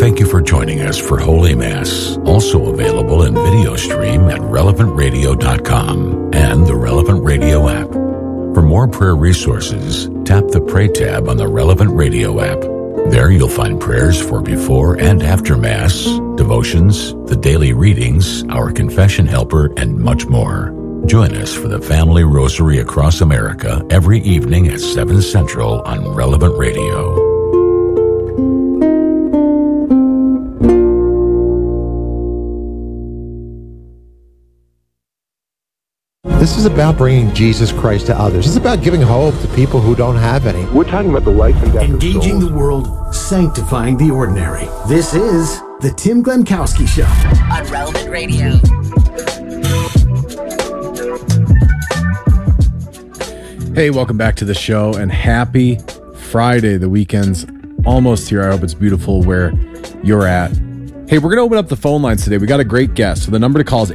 Thank you for joining us for Holy Mass, also available in video stream at relevantradio.com and the Relevant Radio app. For more prayer resources, tap the Pray tab on the Relevant Radio app. There you'll find prayers for before and after Mass, devotions, the daily readings, our confession helper, and much more. Join us for the Family Rosary across America every evening at 7 Central on Relevant Radio. This is about bringing Jesus Christ to others. It's about giving hope to people who don't have any. We're talking about the life and death Engaging of souls. the world, sanctifying the ordinary. This is The Tim Glenkowski Show. On Relevant Radio. Hey, welcome back to the show, and happy Friday. The weekend's almost here. I hope it's beautiful where you're at. Hey, we're going to open up the phone lines today. We got a great guest. So the number to call is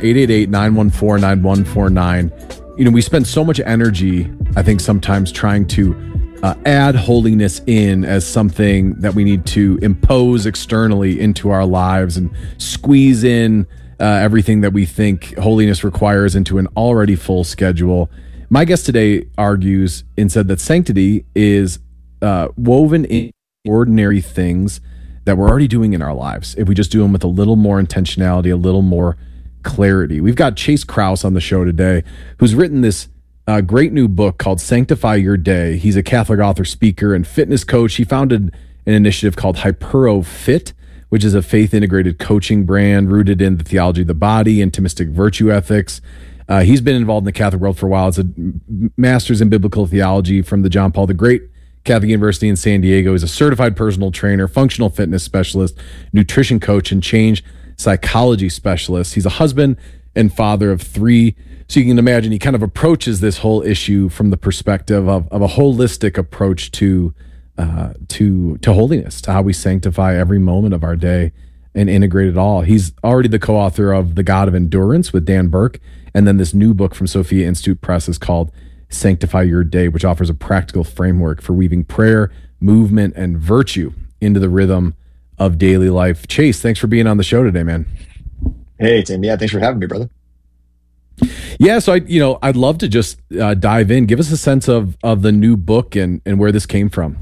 888-914-9149. You know, we spend so much energy, I think, sometimes trying to add holiness in as something that we need to impose externally into our lives and squeeze in everything that we think holiness requires into an already full schedule. My guest today argues and said that sanctity is woven in ordinary things that we're already doing in our lives if we just do them with a little more intentionality, a little more clarity. We've got Chase Krause on the show today, who's written this great new book called Sanctify Your Day. He's a Catholic author, speaker, and fitness coach. He founded an initiative called Hypero Fit, which is a faith-integrated coaching brand rooted in the theology of the body and Thomistic virtue ethics. He's been involved in the Catholic world for a while. It's a master's in biblical theology from the John Paul the Great Catholic University in San Diego. He's a certified personal trainer, functional fitness specialist, nutrition coach, and change psychology specialist. He's a husband and father of 3. So you can imagine he kind of approaches this whole issue from the perspective of a holistic approach to holiness, to how we sanctify every moment of our day and integrate it all. He's already the co-author of The God of Endurance with Dan Burke, and then this new book from Sophia Institute Press is called Sanctify Your Day, which offers a practical framework for weaving prayer, movement, and virtue into the rhythm of daily life. Chase, thanks for being on the show today, man. Hey, Tim. Yeah, thanks for having me, brother. Yeah, so I'd love to just dive in. Give us a sense of the new book and where this came from.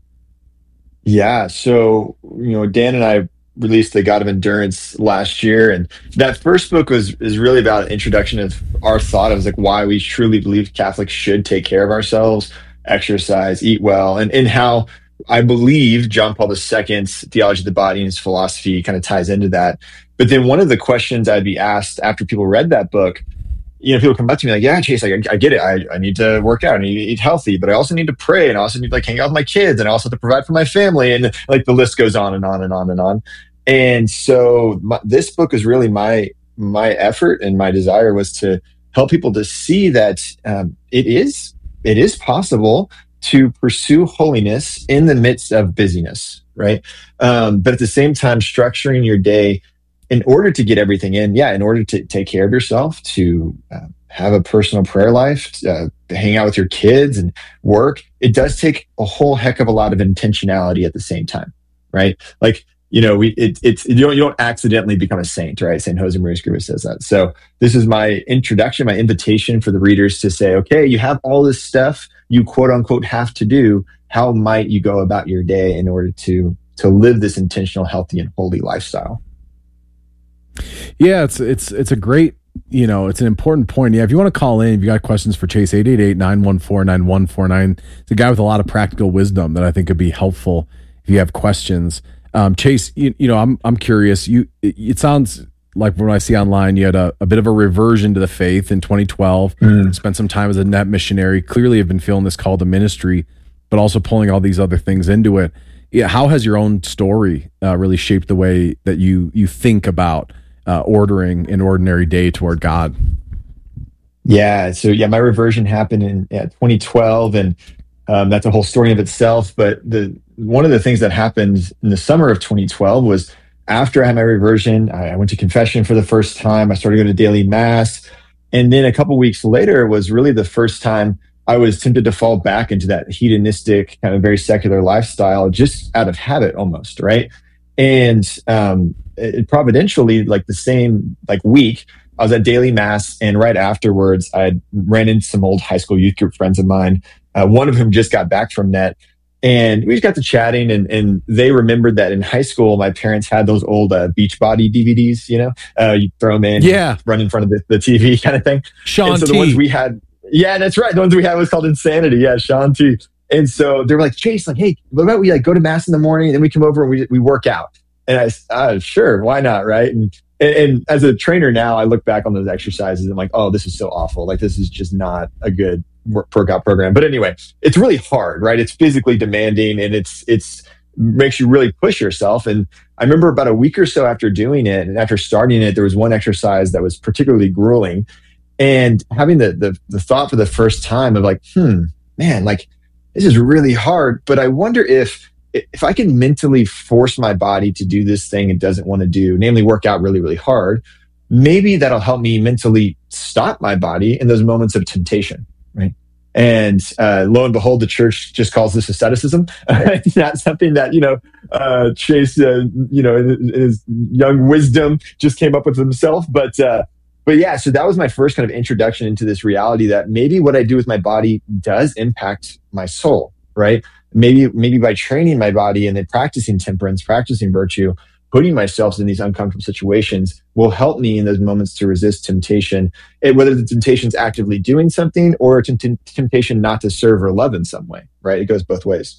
Yeah, so Dan and I released The God of Endurance last year, and that first book is really about an introduction of our thought of like why we truly believe Catholics should take care of ourselves, exercise, eat well, and how I believe John Paul II's theology of the body and his philosophy kind of ties into that. But then one of the questions I'd be asked after people read that book, people come up to me like, yeah, Chase, I get it. I need to work out. I need to eat healthy, but I also need to pray, and I also need to hang out with my kids, and I also have to provide for my family. And the list goes on and on and on and on. And so this book is really my effort, and my desire was to help people to see that it is possible to pursue holiness in the midst of busyness, right? But at the same time, structuring your day in order to get everything in order to take care of yourself, to have a personal prayer life, hang out with your kids and work. It does take a whole heck of a lot of intentionality at the same time, right? You don't accidentally become a saint, right? St. Josemaria Escrivá says that. So this is my introduction, my invitation for the readers to say, okay, you have all this stuff you quote unquote have to do. How might you go about your day in order to live this intentional, healthy, and holy lifestyle? Yeah, it's a great, it's an important point. Yeah, if you want to call in, if you got questions for Chase, 888-914-9149. It's a guy with a lot of practical wisdom that I think could be helpful if you have questions. Chase, I'm curious. It sounds like when I see online, you had a bit of a reversion to the faith in 2012. Spent some time as a net missionary. Clearly, have been feeling this call to ministry, but also pulling all these other things into it. Yeah, how has your own story really shaped the way that you think about ordering an ordinary day toward God? Yeah, so my reversion happened in 2012, and that's a whole story of itself. But one of the things that happened in the summer of 2012 was after I had my reversion, I went to confession for the first time. I started going to daily mass. And then a couple weeks later was really the first time I was tempted to fall back into that hedonistic, kind of very secular lifestyle, just out of habit almost, right? And providentially, like the same week, I was at daily mass, and right afterwards, I ran into some old high school youth group friends of mine, one of whom just got back from Net. And we just got to chatting, and they remembered that in high school, my parents had those old Beachbody DVDs, you throw them in, run in front of the TV kind of thing. Sean T. The ones we had, that's right. The ones we had was called Insanity. Yeah, Sean T. And so they were like, Chase, like, hey, what about we go to mass in the morning, and then we come over and we work out. And I sure, why not, right? And as a trainer now, I look back on those exercises and I'm like, oh, this is so awful. Like, this is just not a good workout program. But anyway, it's really hard, right? It's physically demanding, and it's makes you really push yourself. And I remember about a week or so after doing it, and after starting it, there was one exercise that was particularly grueling, and having the thought for the first time of like, man, like, this is really hard, but I wonder if I can mentally force my body to do this thing it doesn't want to do, namely work out really, really hard, maybe that'll help me mentally stop my body in those moments of temptation, right? And lo and behold, the church just calls this asceticism. It's not something that, Chase, in his young wisdom just came up with himself. But yeah, so that was my first kind of introduction into this reality that maybe what I do with my body does impact my soul, right? Maybe by training my body and then practicing temperance, practicing virtue, putting myself in these uncomfortable situations will help me in those moments to resist temptation, whether the temptation's actively doing something or a temptation not to serve or love in some way, right? It goes both ways.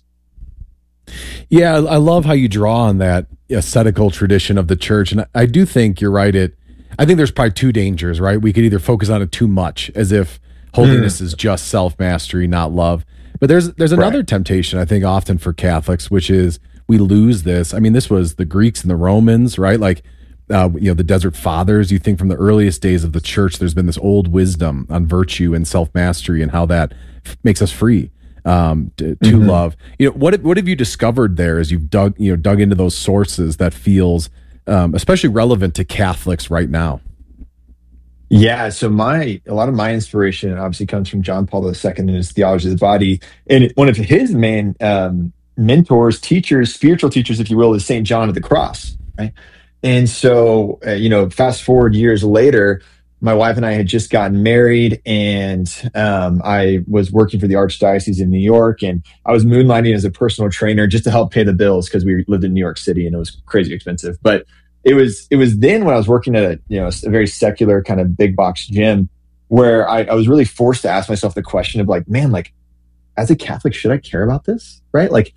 Yeah, I love how you draw on that ascetical tradition of the church. And I do think you're right. I think there's probably two dangers, right? We could either focus on it too much, as if holiness is just self-mastery, not love. But there's another temptation, I think, often for Catholics, which is we lose this. I mean, this was the Greeks and the Romans, right? Like, the Desert Fathers. You think from the earliest days of the church, there's been this old wisdom on virtue and self-mastery and how that makes us free to love. What have you discovered there as you've dug into those sources that feels especially relevant to Catholics right now? Yeah, so a lot of my inspiration obviously comes from John Paul II and his theology of the body. And one of his main mentors, teachers, spiritual teachers, if you will, is St. John of the Cross, right? And so, fast forward years later, my wife and I had just gotten married, and I was working for the Archdiocese in New York, and I was moonlighting as a personal trainer just to help pay the bills because we lived in New York City and it was crazy expensive. But it was then when I was working at a very secular kind of big box gym where I was really forced to ask myself the question of like, man, like, as a Catholic, should I care about this? Right? Like,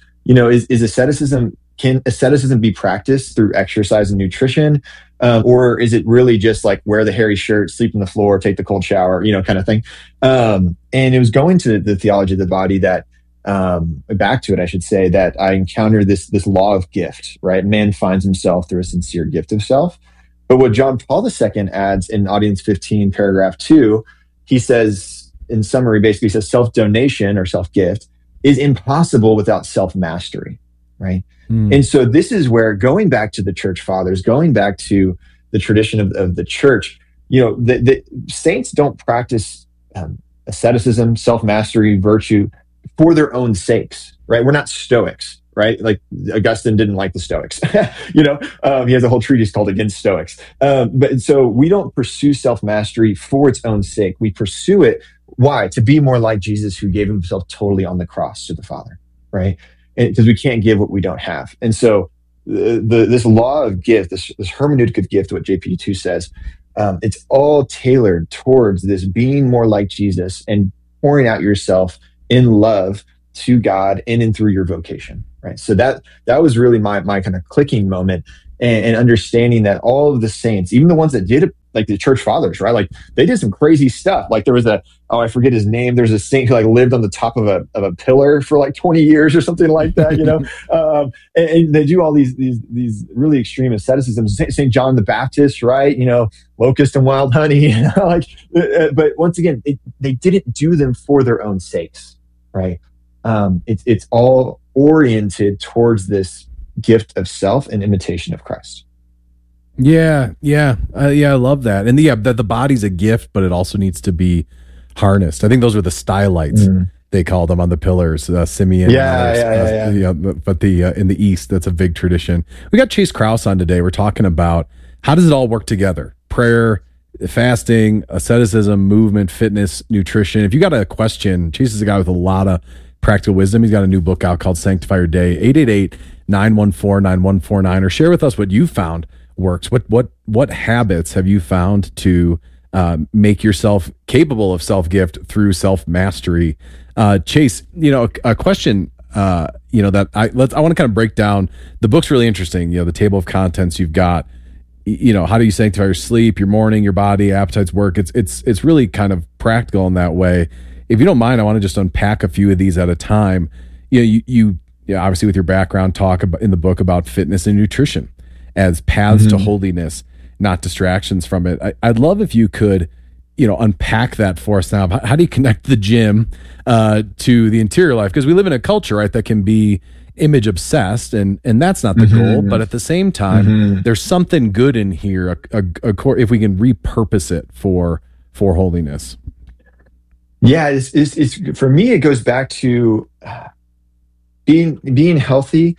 can asceticism be practiced through exercise and nutrition? Or is it really just like wear the hairy shirt, sleep on the floor, take the cold shower, kind of thing? And it was going to the theology of the body that, back to it, I should say, that I encountered this law of gift, right? Man finds himself through a sincere gift of self. But what John Paul II adds in Audience 15, paragraph 2, he says, in summary, basically says self-donation or self-gift is impossible without self-mastery, right? And so this is where, going back to the church fathers, going back to the tradition of the church, the saints don't practice asceticism, self-mastery, virtue for their own sakes, right? We're not Stoics, right? Like Augustine didn't like the Stoics, he has a whole treatise called Against Stoics. But so we don't pursue self-mastery for its own sake. We pursue it. Why? To be more like Jesus, who gave himself totally on the cross to the Father, right? Because we can't give what we don't have. And so this law of gift, this hermeneutic of gift, what JP2 says, it's all tailored towards this being more like Jesus and pouring out yourself in love to God in and through your vocation, right? So that was really my kind of clicking moment, and understanding that all of the saints, even the ones that did it, like the church fathers, right? Like they did some crazy stuff. Like there was I forget his name. There's a saint who like lived on the top of a pillar for like 20 years or something like that, and they do all these really extreme asceticisms. St. John the Baptist, right? Locust and wild honey, but once again, they didn't do them for their own sakes, right? It's all oriented towards this gift of self and imitation of Christ. Yeah, I love that, and that the body's a gift, but it also needs to be harnessed. I think those are the stylites they call them on the pillars, Simeon. Yeah. But in the East, that's a big tradition. We got Chase Krause on today. We're talking about how does it all work together? Prayer, fasting, asceticism, movement, fitness, nutrition. If you got a question, Chase is a guy with a lot of practical wisdom. He's got a new book out called Sanctify Your Day. 888-914-9149, or share with us what you found works. What habits have you found to make yourself capable of self-gift through self-mastery? Chase, a question, that I want to kind of break down. The book's really interesting. The table of contents you've got, how do you sanctify your sleep, your morning, your body, appetites, work? It's really kind of practical in that way. If you don't mind, I want to just unpack a few of these at a time. You obviously with your background talk about, in the book, about fitness and nutrition as paths to holiness, not distractions from it. I'd love if you could, unpack that for us now. How do you connect the gym to the interior life? Because we live in a culture, right, that can be image obsessed, and that's not the goal. But at the same time, there's something good in here, if we can repurpose it for holiness. Yeah, it's for me, it goes back to being healthy.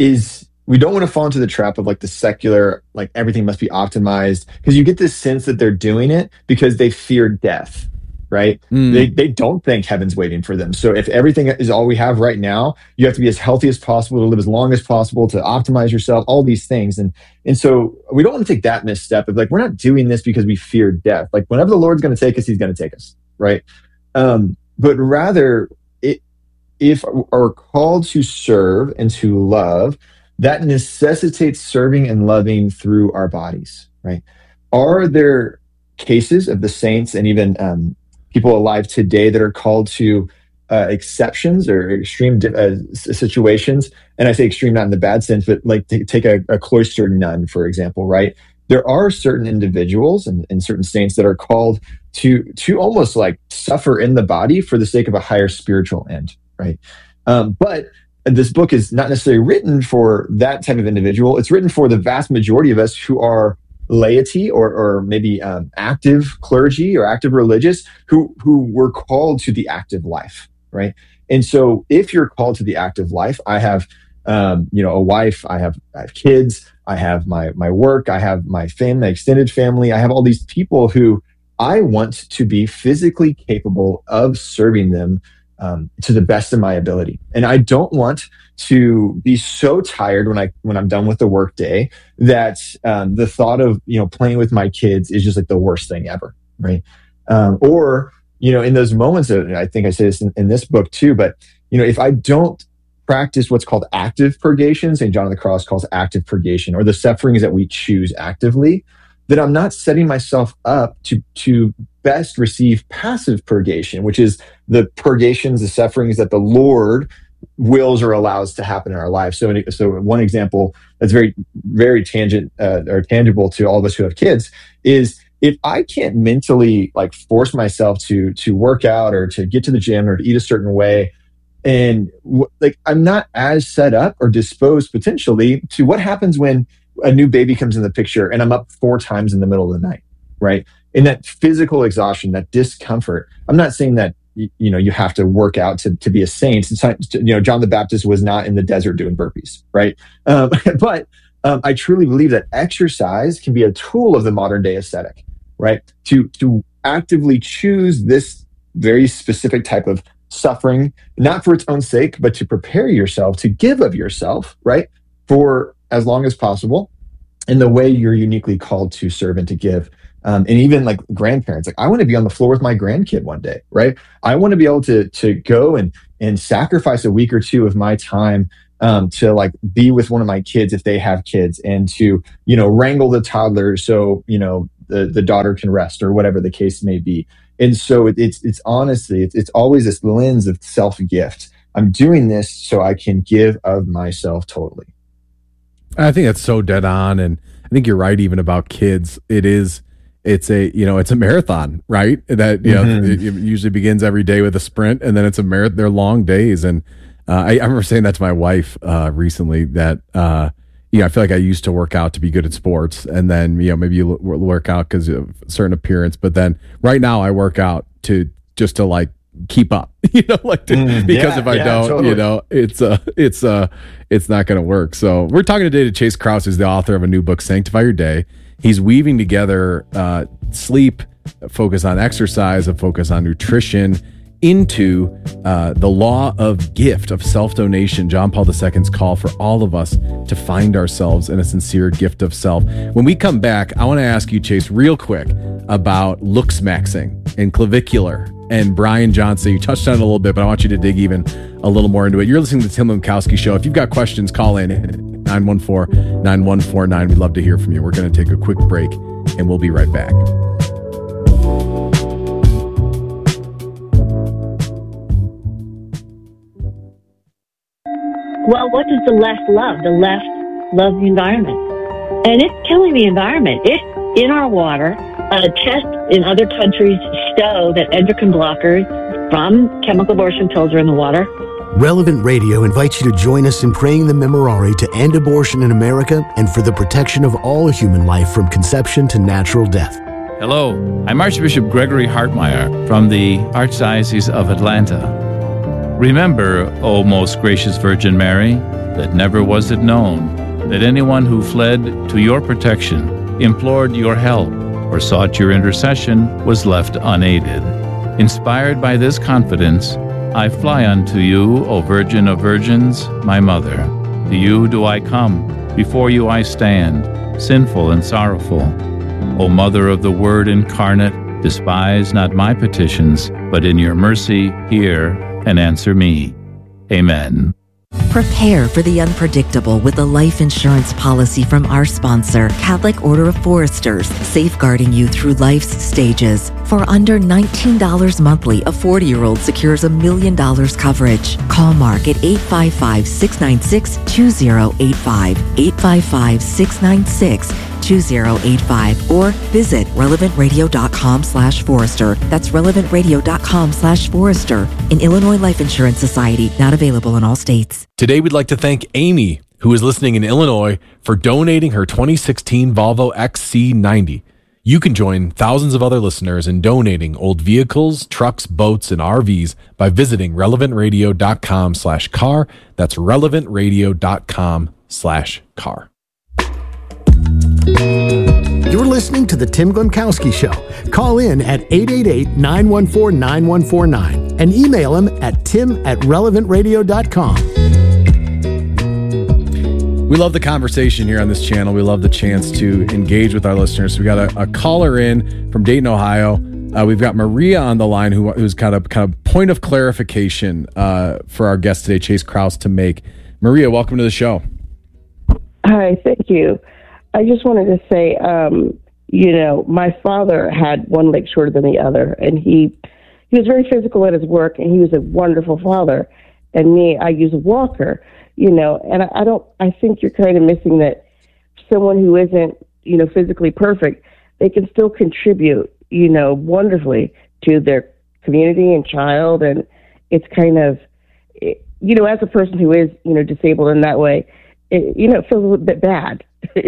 We don't want to fall into the trap of like the secular, like everything must be optimized, because you get this sense that they're doing it because they fear death, right? They don't think heaven's waiting for them. So if everything is all we have right now, you have to be as healthy as possible, to live as long as possible, to optimize yourself, all these things. And so we don't want to take that misstep of like, we're not doing this because we fear death. Like whenever the Lord's going to take us, he's going to take us, right? But rather, if we're called to serve and to love, that necessitates serving and loving through our bodies, right? Are there cases of the saints and even people alive today that are called to exceptions or extreme situations? And I say extreme not in the bad sense, but like take a cloistered nun, for example, right? There are certain individuals and certain saints that are called to almost like suffer in the body for the sake of a higher spiritual end, right? But this book is not necessarily written for that type of individual. It's written for the vast majority of us who are laity or maybe active clergy or active religious who were called to the active life, right? And so if you're called to the active life, I have a wife, I have kids, I have my work, I have my family, my extended family, I have all these people who I want to be physically capable of serving them to the best of my ability. And I don't want to be so tired when I'm done with the work day that the thought of playing with my kids is just like the worst thing ever, right? Or in those moments, I think I say this in this book too, but if I don't practice what's called active purgation, St. John of the Cross calls active purgation, or the sufferings that we choose actively, then I'm not setting myself up to best receive passive purgation, which is the purgations, the sufferings that the Lord wills or allows to happen in our lives. So one example that's very, very tangible to all of us who have kids is if I can't mentally like force myself to work out or to get to the gym or to eat a certain way, and I'm not as set up or disposed potentially to what happens when a new baby comes in the picture and I'm up 4 times in the middle of the night, right? And that physical exhaustion, that discomfort. I'm not saying that you have to work out to be a saint. It's not, John the Baptist was not in the desert doing burpees, right? But I truly believe that exercise can be a tool of the modern day ascetic, right? To actively choose this very specific type of suffering, not for its own sake, but to prepare yourself to give of yourself, right? For as long as possible in the way you're uniquely called to serve and to give. And even like grandparents, like I want to be on the floor with my grandkid one day, right? I want to be able to go and sacrifice a week or two of my time to like be with one of my kids if they have kids, and to, wrangle the toddler so, the daughter can rest or whatever the case may be. And so it's honestly, it's always this lens of self-gift. I'm doing this so I can give of myself totally. I think that's so dead on. And I think you're right, even about kids. It's a marathon, right? That, it usually begins every day with a sprint, and then it's a marathon. They're long days. And I remember saying that to my wife recently, that, I feel like I used to work out to be good at sports, and then, maybe you work out because of a certain appearance. But then right now I work out to like keep up, because if I don't, totally. It's not going to work. So we're talking today to Chase Krause, who's the author of a new book, Sanctify Your Day. He's weaving together sleep, a focus on exercise, a focus on nutrition, into the law of gift, of self-donation, John Paul II's call for all of us to find ourselves in a sincere gift of self. When we come back, I want to ask you, Chase, real quick about looks maxing and clavicular and Brian Johnson. You touched on it a little bit, but I want you to dig even a little more into it. You're listening to the Tim Lemkowski Show. If you've got questions, call in 914-9149. We'd love to hear from you. We're going to take a quick break, and we'll be right back. Well, what does the left love? The left loves the environment. And it's killing the environment. It's in our water. Tests in other countries show that endocrine blockers from chemical abortion pills are in the water. Relevant Radio invites you to join us in praying the Memorare to end abortion in America and for the protection of all human life from conception to natural death. Hello, I'm Archbishop Gregory Hartmeyer from the Archdiocese of Atlanta. Remember, O most gracious Virgin Mary, that never was it known that anyone who fled to your protection, implored your help, or sought your intercession was left unaided. Inspired by this confidence, I fly unto you, O Virgin of Virgins, my Mother. To you do I come, before you I stand, sinful and sorrowful. O Mother of the Word incarnate, despise not my petitions, but in your mercy hear and answer me. Amen. Prepare for the unpredictable with a life insurance policy from our sponsor, Catholic Order of Foresters, safeguarding you through life's stages. For under $19 monthly, a 40-year-old secures $1 million coverage. Call Mark at 855-696-2085, 855-696-2085, or visit relevantradio.com/Forester. That's relevantradio.com/Forester. An Illinois Life Insurance Society, not available in all states. Today, we'd like to thank Amy, who is listening in Illinois, for donating her 2016 Volvo XC90. You can join thousands of other listeners in donating old vehicles, trucks, boats, and RVs by visiting relevantradio.com/car. That's relevantradio.com/car. You're listening to The Tim Lemkowski Show. Call in at 888-914-9149 and email him at tim@relevantradio.com. We love the conversation here on this channel. We love the chance to engage with our listeners. We got a caller in from Dayton, Ohio. We've got Maria on the line who's kind of point of clarification for our guest today, Chase Krause, to make. Maria, welcome to the show. Hi, thank you. I just wanted to say, my father had one leg shorter than the other, and he was very physical at his work, and he was a wonderful father. And me, I use a walker, and I think you're kind of missing that someone who isn't, physically perfect, they can still contribute, wonderfully to their community and child. And it's kind of, as a person who is, disabled in that way, it feels a little bit bad,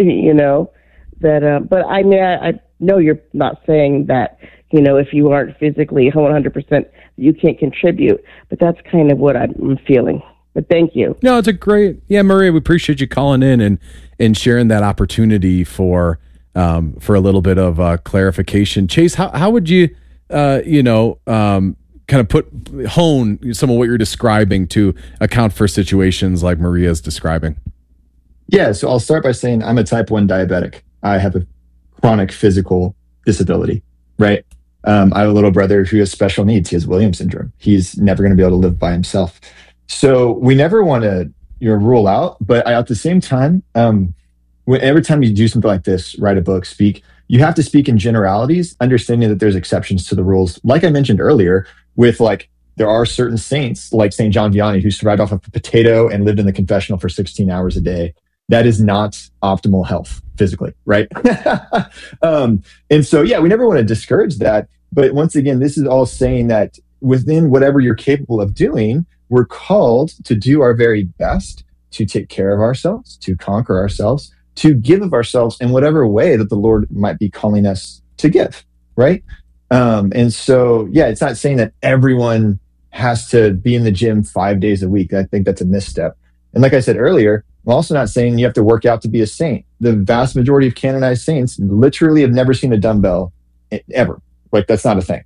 but I mean, I know you're not saying that, if you aren't physically 100%, you can't contribute, but that's kind of what I'm feeling. But thank you. No, it's Maria, we appreciate you calling in and sharing that opportunity for a little bit of clarification. Chase, how would you, kind of hone some of what you're describing to account for situations like Maria's describing? Yeah, so I'll start by saying I'm a type 1 diabetic. I have a chronic physical disability, right? I have a little brother who has special needs. He has Williams syndrome. He's never going to be able to live by himself. So we never want to rule out, but at the same time, every time you do something like this, write a book, speak, you have to speak in generalities, understanding that there's exceptions to the rules. Like I mentioned earlier, there are certain saints like St. John Vianney who survived off of a potato and lived in the confessional for 16 hours a day. That is not optimal health physically, right? And so, we never want to discourage that. But once again, this is all saying that within whatever you're capable of doing, we're called to do our very best to take care of ourselves, to conquer ourselves, to give of ourselves in whatever way that the Lord might be calling us to give, right? And so, yeah, it's not saying that everyone has to be in the gym 5 days a week. I think that's a misstep. And like I said earlier, I'm also not saying you have to work out to be a saint. The vast majority of canonized saints literally have never seen a dumbbell ever. Like, that's not a thing.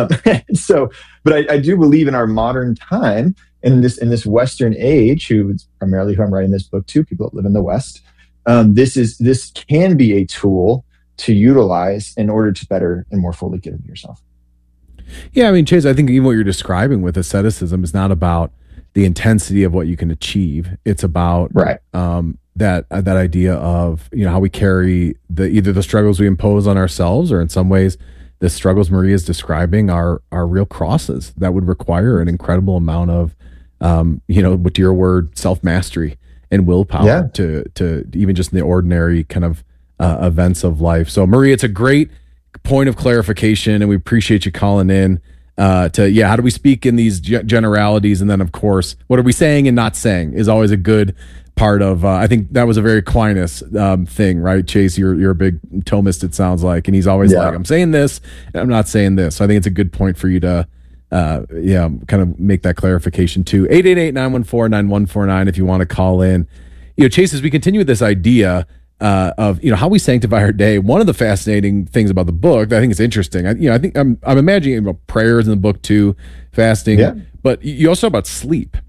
But I do believe in our modern time, in this Western age, primarily who I'm writing this book to, people that live in the West, this can be a tool to utilize in order to better and more fully give yourself. Yeah, I mean, Chase, I think even what you're describing with asceticism is not about the intensity of what you can achieve. It's about that idea of, how we carry either the struggles we impose on ourselves, or in some ways the struggles Maria is describing are real crosses that would require an incredible amount of with your word, self-mastery and willpower to even just in the ordinary kind of events of life. So Maria, it's a great point of clarification, and we appreciate you calling in how do we speak in these generalities, and then of course what are we saying and not saying is always a good part of I think that was a very Aquinas thing, right? Chase, you're a big Thomist, it sounds like, and he's always like, I'm saying this and I'm not saying this. So I think it's a good point for you to kind of make that clarification too. 888-914-9149 if you want to call in. Chase, as we continue with this idea of how we sanctify our day, one of the fascinating things about the book that I think is interesting, I think I'm imagining about prayers in the book too, fasting, but you also talk about sleep,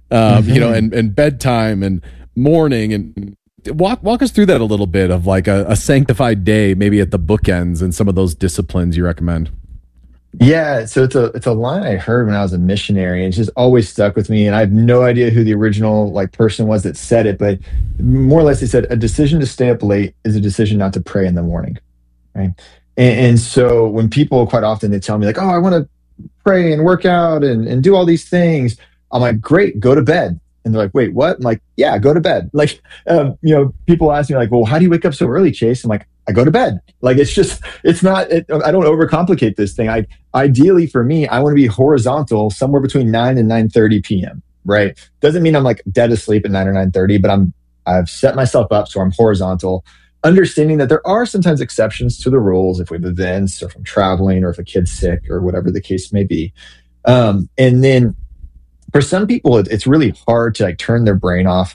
and bedtime and morning, and walk us through that a little bit of like a sanctified day, maybe at the bookends, and some of those disciplines you recommend. Yeah, so it's a line I heard when I was a missionary, and it's just always stuck with me. And I have no idea who the original person was that said it, but more or less they said a decision to stay up late is a decision not to pray in the morning, right? And so when people quite often they tell me like, oh, I want to pray and work out and do all these things, I'm like, great, go to bed. And they're like, wait, what? I'm like, yeah, go to bed. Like, people ask me like, well, how do you wake up so early, Chase? I'm like, I go to bed. Like, I don't overcomplicate this thing. Ideally for me, I want to be horizontal somewhere between 9 and 9:30 p.m. Right? Doesn't mean I'm like dead asleep at 9 or 9:30, but I've set myself up so I'm horizontal, understanding that there are sometimes exceptions to the rules if we have events or if I'm traveling or if a kid's sick or whatever the case may be. And then for some people, it's really hard to turn their brain off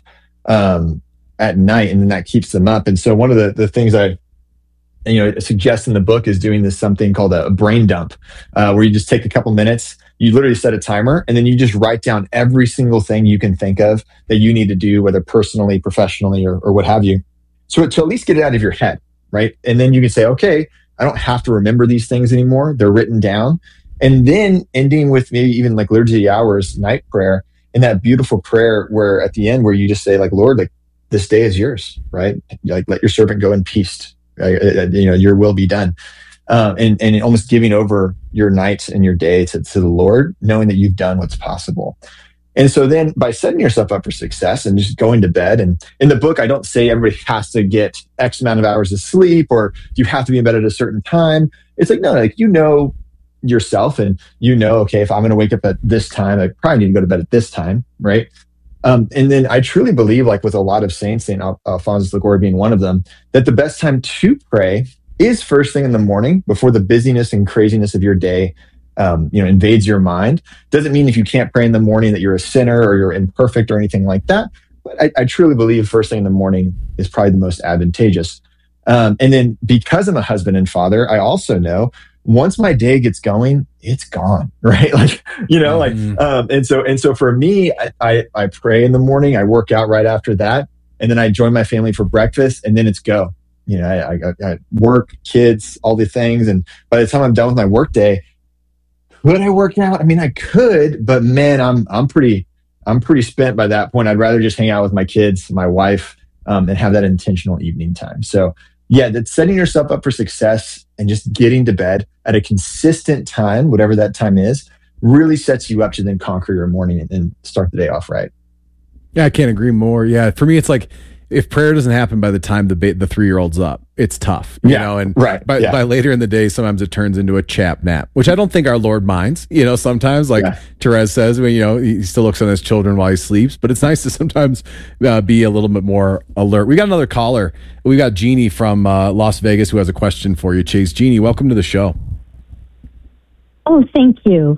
at night, and then that keeps them up. And so one of the things I suggest in the book is doing something called a brain dump, where you just take a couple minutes, you literally set a timer, and then you just write down every single thing you can think of that you need to do, whether personally, professionally, or what have you. So to at least get it out of your head, right? And then you can say, okay, I don't have to remember these things anymore. They're written down. And then ending with maybe even like Liturgy of the Hours night prayer, and that beautiful prayer where at the end where you just say like, Lord, like this day is yours, right? Like let your servant go in peace. Your will be done. And almost giving over your nights and your day to the Lord, knowing that you've done what's possible. And so then by setting yourself up for success and just going to bed, and in the book, I don't say everybody has to get X amount of hours of sleep or you have to be in bed at a certain time. It's like, no, like, yourself, and okay, if I'm going to wake up at this time, I probably need to go to bed at this time, right? And then I truly believe, like with a lot of saints, St. Alphonsus Liguori being one of them, that the best time to pray is first thing in the morning before the busyness and craziness of your day invades your mind. Doesn't mean if you can't pray in the morning that you're a sinner or you're imperfect or anything like that. But I truly believe first thing in the morning is probably the most advantageous. And then because I'm a husband and father, I also know once my day gets going, it's gone, right? And so for me, I pray in the morning, I work out right after that, and then I join my family for breakfast, and then it's go. I work, kids, all the things, and by the time I'm done with my work day, could I work out? I mean, I could, but man, I'm pretty spent by that point. I'd rather just hang out with my kids, my wife, and have that intentional evening time. So yeah, that's setting yourself up for success and just getting to bed at a consistent time, whatever that time is, really sets you up to then conquer your morning and start the day off right. Yeah, I can't agree more. Yeah, for me, it's like if prayer doesn't happen by the time the 3-year-old's up, it's tough. By later in the day, sometimes it turns into a chap nap, which I don't think our Lord minds. Sometimes Therese says, he still looks on his children while he sleeps, but it's nice to sometimes be a little bit more alert. We got another caller. We got Jeannie from Las Vegas who has a question for you, Chase. Jeannie, welcome to the show. Oh, thank you.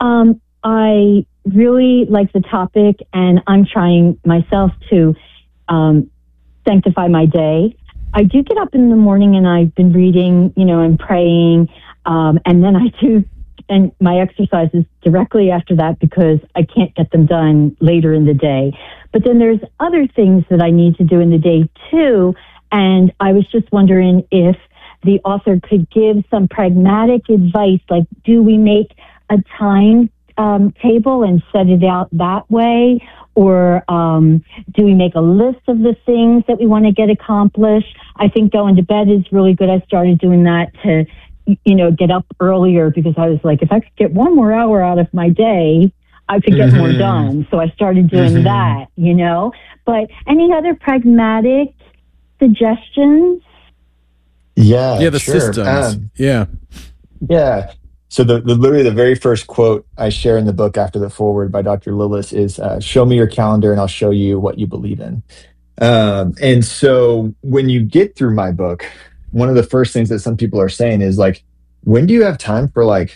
I really like the topic, and I'm trying myself to sanctify my day. I do get up in the morning and I've been reading, and praying, and then I do, and my exercise is directly after that because I can't get them done later in the day. But then there's other things that I need to do in the day too, and I was just wondering if the author could give some pragmatic advice, like do we make a time table and set it out that way? Or do we make a list of the things that we want to get accomplished? I think going to bed is really good. I started doing that to, get up earlier because I was like, if I could get 1 more hour out of my day, I could get more done. So I started doing that, But any other pragmatic suggestions? Yeah, the sure. systems. Yeah. So literally the very first quote I share in the book after the foreword by Dr. Lillis is, show me your calendar and I'll show you what you believe in. And so when you get through my book, one of the first things that some people are saying is like, when do you have time for like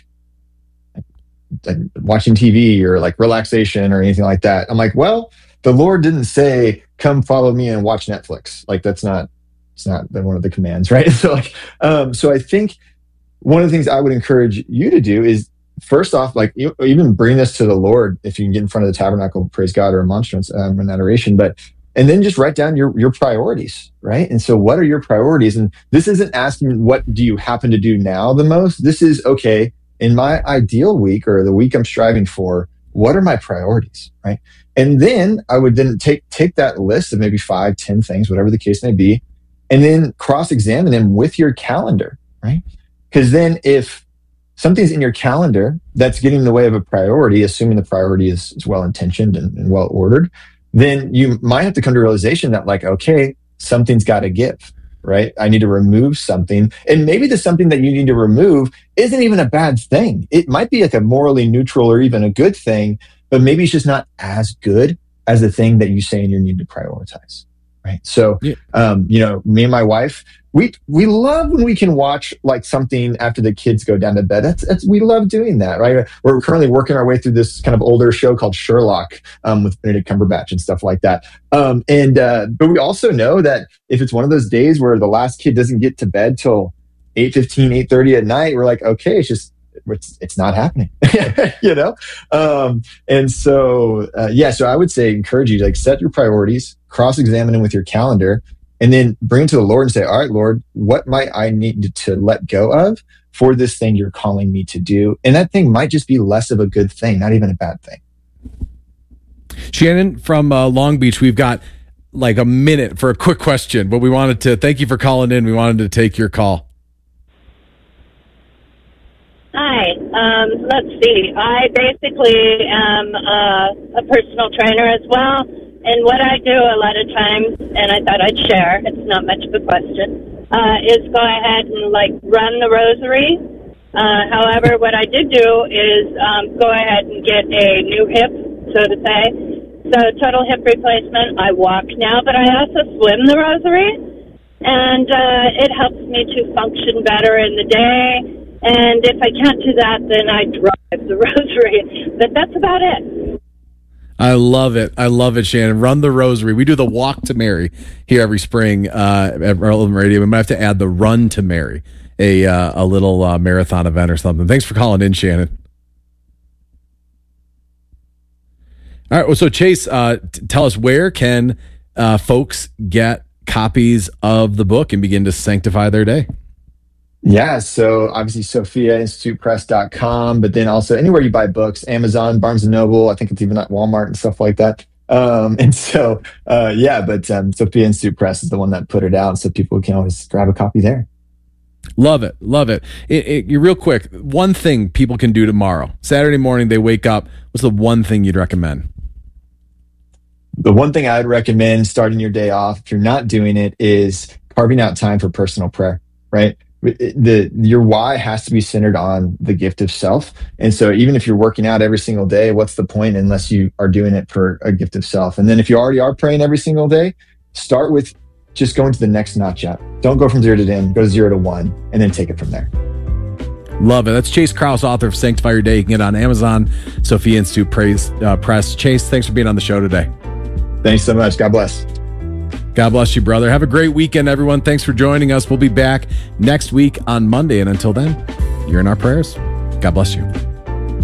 watching TV or like relaxation or anything like that? I'm like, well, the Lord didn't say, come follow me and watch Netflix. Like it's not one of the commands, right? So so I think one of the things I would encourage you to do is, first off, like you even bring this to the Lord if you can get in front of the tabernacle, praise God, or a monstrance and adoration, and then just write down your priorities, right? And so what are your priorities? And this isn't asking what do you happen to do now the most. This is, okay, in my ideal week or the week I'm striving for, what are my priorities, right? And then I would then take that list of maybe 5, 10 things, whatever the case may be, and then cross-examine them with your calendar, right? Because then if something's in your calendar that's getting in the way of a priority, assuming the priority is well-intentioned and well-ordered, then you might have to come to realization that like, okay, something's got to give, right? I need to remove something. And maybe the something that you need to remove isn't even a bad thing. It might be like a morally neutral or even a good thing, but maybe it's just not as good as the thing that you say you need to prioritize, right? So, me and my wife, we love when we can watch like something after the kids go down to bed. We love doing that, right? We're currently working our way through this kind of older show called Sherlock with Benedict Cumberbatch and stuff like that. But we also know that if it's one of those days where the last kid doesn't get to bed till 8:15, 8:30 at night, we're like, okay, it's not happening, And so, so I would say encourage you to like set your priorities, cross-examine them with your calendar, and then bring it to the Lord and say, all right, Lord, what might I need to let go of for this thing you're calling me to do? And that thing might just be less of a good thing, not even a bad thing. Shannon from Long Beach, we've got like a minute for a quick question, but we wanted to thank you for calling in. We wanted to take your call. Hi. Let's see. I basically am a personal trainer as well. And what I do a lot of times, and I thought I'd share, it's not much of a question, is go ahead and like run the rosary. However, what I did do is go ahead and get a new hip, so to say. So total hip replacement. I walk now, but I also swim the rosary. And it helps me to function better in the day. And if I can't do that, then I drive the rosary. But that's about it. I love it, Shannon. Run the rosary. We do the Walk to Mary here every spring at Relevant Radio. We might have to add the Run to Mary, a little marathon event or something. Thanks for calling in, Shannon. All right. Well, so Chase, tell us, where can folks get copies of the book and begin to sanctify their day? Yeah, so obviously SophiaInstitutePress.com, but then also anywhere you buy books, Amazon, Barnes & Noble, I think it's even at Walmart and stuff like that. Sophia Institute Press is the one that put it out, so people can always grab a copy there. Love it. You're real quick, one thing people can do tomorrow. Saturday morning, they wake up. What's the one thing you'd recommend? The one thing I would recommend starting your day off, if you're not doing it, is carving out time for personal prayer, right? Your why has to be centered on the gift of self. And so even if you're working out every single day, what's the point unless you are doing it for a gift of self? And then if you already are praying every single day, start with just going to the next notch up. Don't go from 0 to 10, go 0 to 1, and then take it from there. Love it. That's Chase Krause, author of Sanctify Your Day. You can get it on Amazon, Sophia Institute Press. Chase, thanks for being on the show today. Thanks so much. God bless. God bless you, brother. Have a great weekend, everyone. Thanks for joining us. We'll be back next week on Monday. And until then, you're in our prayers. God bless you.